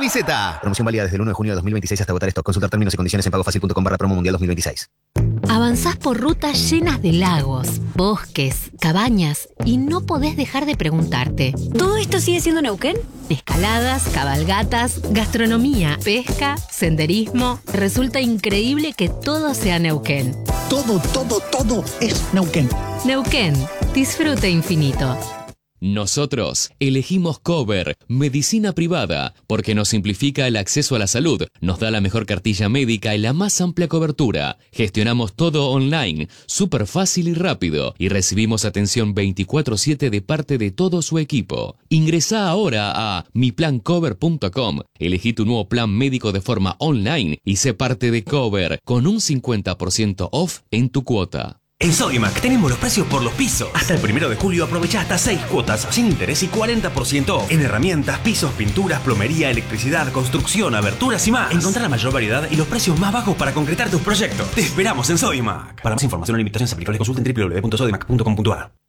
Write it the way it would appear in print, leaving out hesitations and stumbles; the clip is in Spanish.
camiseta. Promoción válida desde el 1 de junio de 2026 hasta agotar stock. Consultar términos y condiciones en pagofacil.com/promo mundial 2026. Avanzás por rutas llenas de lagos, bosques, cabañas y no podés dejar de preguntarte: ¿todo esto sigue siendo Neuquén? Escaladas, cabalgatas, gastronomía, pesca, senderismo. Resulta increíble que todo sea Neuquén. Todo es Neuquén. Neuquén, disfrute infinito. Nosotros elegimos Cover, medicina privada, porque nos simplifica el acceso a la salud, nos da la mejor cartilla médica y la más amplia cobertura. Gestionamos todo online, súper fácil y rápido, y recibimos atención 24/7 de parte de todo su equipo. Ingresá ahora a miplancover.com, elegí tu nuevo plan médico de forma online y sé parte de Cover, con un 50% off en tu cuota. En Sodimac tenemos los precios por los pisos. Hasta el 1 de julio aprovecha hasta 6 cuotas sin interés y 40% en herramientas, pisos, pinturas, plomería, electricidad, construcción, aberturas y más. Encontrá la mayor variedad y los precios más bajos para concretar tus proyectos. Te esperamos en Sodimac. Para más información o limitaciones aplicables consulten www.sodimac.com.ar.